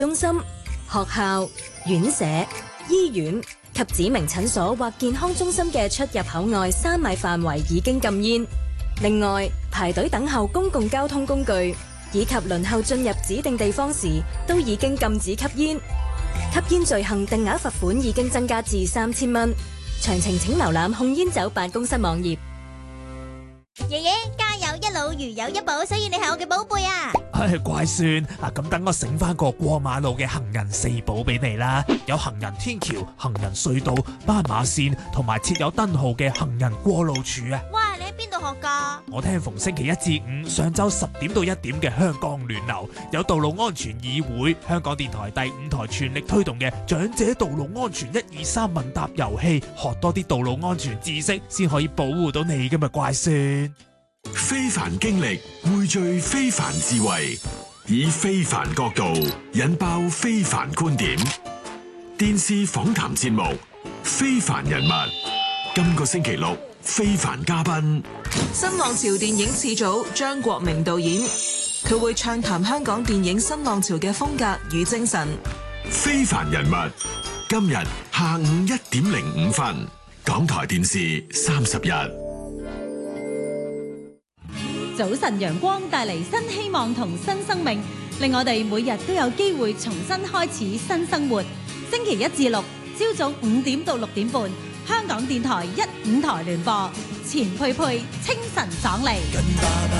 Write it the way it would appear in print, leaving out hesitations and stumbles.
中心、學校、院舍、醫院及指明診所或健康中心嘅出入口外3米範圍已經禁煙。另外，排隊等候公共交通工具以及輪候進入指定地方時，都已經禁止吸煙。吸煙罪行定額罰款已經增加至3000蚊。詳情請瀏覽控煙酒辦公室網頁。 爺爺，家有一老如有一寶，所以你係我嘅寶貝啊！ 乖孫，咁等我醒翻個過馬路嘅行人4寶俾你啦，有行人天橋、行人隧道、斑馬線同埋設有燈號嘅行人過路處啊！ 哇，你喺邊度學噶？ 我聽逢星期1至5上晝10點到1點嘅香港聯流，有道路安全議會，香港電台第5台全力推動嘅長者道路安全123問答遊戲，學多啲道路安全知識，先可以保護到你㗎嘛，乖孫。 非凡經歷匯聚非凡智慧，以非凡角度引爆非凡觀點。電視訪談節目《非凡人物》，今個星期六非凡嘉賓新浪潮電影始祖張國明導演，佢會暢談香港電影新浪潮嘅風格與精神。 非凡人物今日下午1點05分，港台電視31。 早晨陽光帶嚟新希望同新生命，令我哋每日都有機會重新開始新生活。星期1至6朝早5點到6點半，香港電台1、5台聯播，錢佩佩清晨爽利。